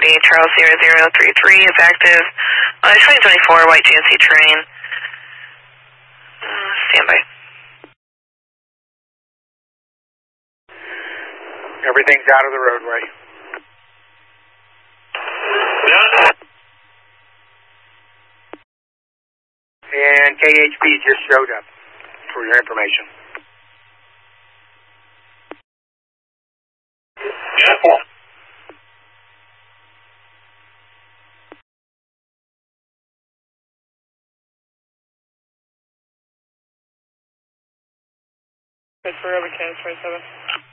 Audi Charles 0033 is active. 2024 white GMC Terrain. Standby. Everything's out of the roadway. And KHP just showed up, for your information. Good for Robert 27.